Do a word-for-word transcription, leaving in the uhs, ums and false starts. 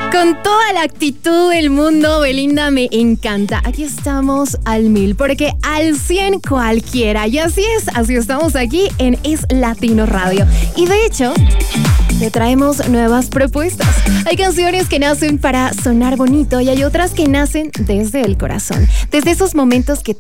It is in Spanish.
Con toda la actitud del mundo, Belinda, me encanta. Aquí estamos al mil, porque al cien cualquiera. Y así es, así estamos aquí en Es Latino Radio. Y de hecho, te traemos nuevas propuestas. Hay canciones que nacen para sonar bonito y hay otras que nacen desde el corazón. Desde esos momentos que